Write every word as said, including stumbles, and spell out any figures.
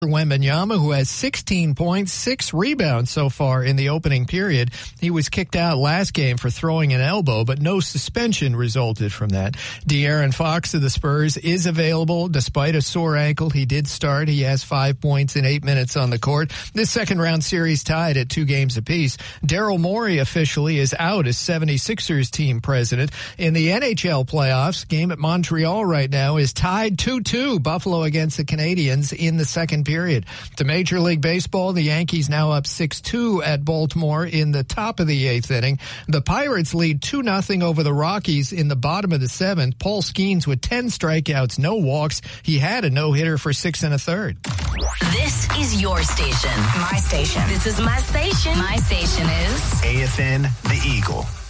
Wembanyama, who has sixteen points, six rebounds so far in the opening period. He was kicked out last game for throwing an elbow, but no suspension resulted from that. De'Aaron Fox of the Spurs is available despite a sore ankle. He did start. He has five points in eight minutes on the court. This second round series tied at two games apiece. Daryl Morey officially is out as seventy-sixers team president. In the N H L playoffs, game at Montreal right now is tied two two. Buffalo against the Canadiens in the second period. Period. To Major League Baseball, the Yankees now up six two at Baltimore in the top of the eighth inning. The Pirates lead two nothing over the Rockies in the bottom of the seventh. Paul Skeens with ten strikeouts, no walks. He had a no-hitter for six and a third. This is your station. My station. This is my station. My station is A F N, The Eagle.